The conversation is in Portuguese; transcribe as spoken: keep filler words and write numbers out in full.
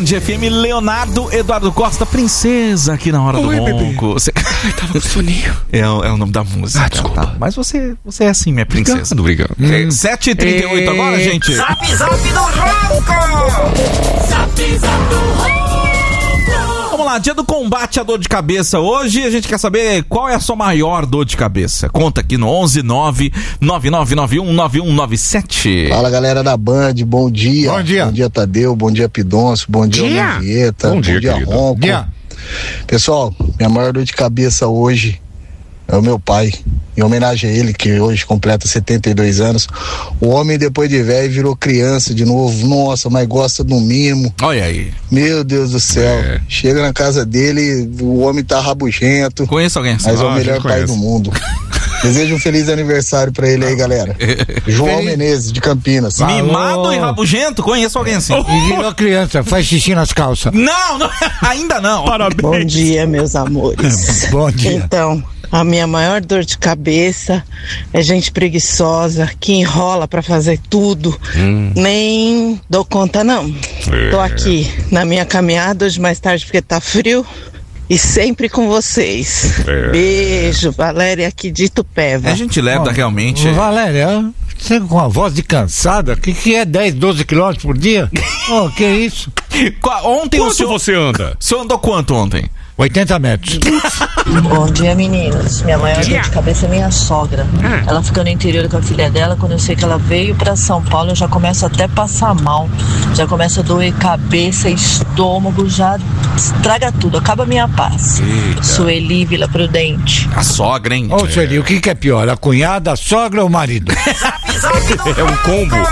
Band F M, Leonardo Eduardo Costa, princesa aqui na hora Oi, do ronco. Você... Ai, tava com soninho. É, é o nome da música. Ah, desculpa. Tá. Mas você, você é assim, minha princesa. Obrigado, obrigado. Hum. sete e trinta e oito e... agora, gente. Zap, zap do ronco! Zap, zap do ronco! Vamos lá, dia do combate à dor de cabeça. Hoje a gente quer saber qual é a sua maior dor de cabeça. Conta aqui no onze nove nove nove nove um nove um nove sete. Fala, galera da Band, bom dia. Bom dia. Bom dia, Tadeu, bom dia, Pidoncio, bom dia, dia. Vieta, Bom bom dia, dia, querido. Ronco. Dia. Pessoal, minha maior dor de cabeça hoje é o meu pai. Em homenagem a ele, que hoje completa setenta e dois anos. O homem, depois de velho, virou criança de novo. Nossa, mas gosta do mimo. Olha aí. Meu Deus do céu. É. Chega na casa dele, o homem tá rabugento. Conheço alguém assim. Mas é o Ah, melhor pai conhece. do mundo. Desejo um feliz aniversário pra ele aí, galera. João Feliz. Menezes, de Campinas. Mimado e rabugento? Conheço alguém assim. E virou criança, faz xixi nas calças. Não, não, ainda não. Parabéns. Bom dia, meus amores. Bom dia. Então, a minha maior dor de cabeça é gente preguiçosa que enrola pra fazer tudo. Hum. Nem dou conta, não. É. Tô aqui na minha caminhada hoje mais tarde porque tá frio e sempre com vocês. É. Beijo, Valéria aqui de Itupeva. A gente leva realmente. Ô, Valéria, você com a voz de cansada, o que, que é dez, doze quilômetros por dia? Oh, que isso? Qua- Ontem o Quanto senhor. você anda? O senhor andou quanto ontem? oitenta metros. Bom dia, meninas. Minha maior dor de cabeça é minha sogra. Ela fica no interior com a filha dela. Quando eu sei que ela veio pra São Paulo, eu já começo até a passar mal. Já começa a doer cabeça, estômago, já estraga tudo, acaba a minha paz. Sueli, Vila Prudente. A sogra, hein? Ô, Sueli, o que, que é pior? A cunhada, a sogra ou o marido? É um combo.